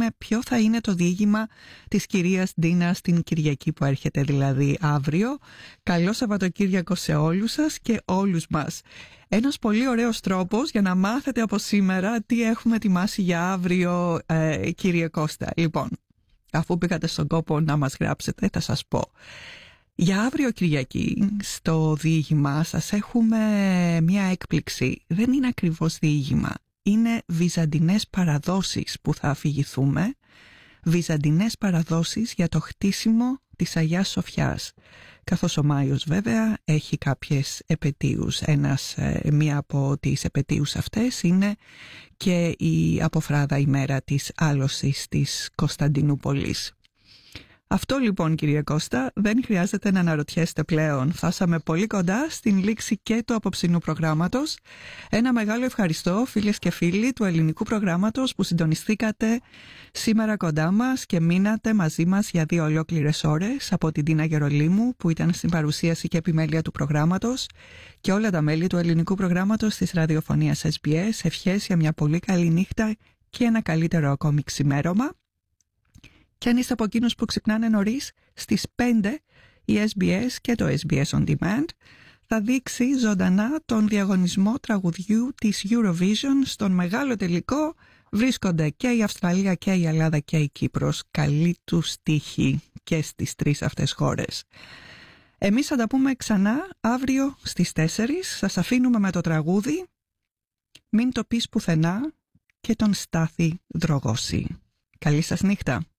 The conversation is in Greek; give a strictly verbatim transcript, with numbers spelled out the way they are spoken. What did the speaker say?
δούμε ποιο θα είναι το διήγημα της κυρίας Ντίνα στην Κυριακή που έρχεται, δηλαδή αύριο. Καλό Σαββατοκύριακο σε όλους σας και όλους μας. Ένας πολύ ωραίος τρόπος για να μάθετε από σήμερα τι έχουμε ετοιμάσει για αύριο, ε, κύριε Κώστα. Λοιπόν, αφού πήγατε στον κόπο να μας γράψετε, θα σας πω. Για αύριο Κυριακή στο διήγημά σας έχουμε μια έκπληξη. Δεν είναι ακριβώς διήγημα. Είναι βυζαντινές παραδόσεις που θα αφηγηθούμε. Βυζαντινές παραδόσεις για το χτίσιμο της Αγιάς Σοφιάς. Καθώς ο Μάιος βέβαια έχει κάποιες επετείους. Ένας, μία από τις επετείους αυτές είναι και η αποφράδα ημέρα της άλωσης της Κωνσταντινούπολης. Αυτό λοιπόν, κύριε Κώστα, δεν χρειάζεται να αναρωτιέστε πλέον. Φτάσαμε πολύ κοντά στην λήξη και του απόψινού προγράμματος. Ένα μεγάλο ευχαριστώ, φίλες και φίλοι του ελληνικού προγράμματος, που συντονιστήκατε σήμερα κοντά μας και μείνατε μαζί μας για δύο ολόκληρες ώρες, από την Τίνα Γερολίμου που ήταν στην παρουσίαση και επιμέλεια του προγράμματος, και όλα τα μέλη του ελληνικού προγράμματος της ραδιοφωνίας ες μπι ες. Ευχές για μια πολύ καλή νύχτα και ένα καλύτερο ακόμη ξημέρωμα. Και αν είστε από εκείνους που ξυπνάνε νωρίς, στις πέντε η ες μπι ες και το ες μπι ες On Demand θα δείξει ζωντανά τον διαγωνισμό τραγουδιού της Eurovision. Στον μεγάλο τελικό βρίσκονται και η Αυστραλία και η Ελλάδα και η Κύπρος. Καλή τους τύχη και στις τρεις αυτές χώρες. Εμείς θα τα πούμε ξανά αύριο στις τέσσερις. Σας αφήνουμε με το τραγούδι «Μην το πεις πουθενά» και τον Στάθη Δρογώση. Καλή σας νύχτα.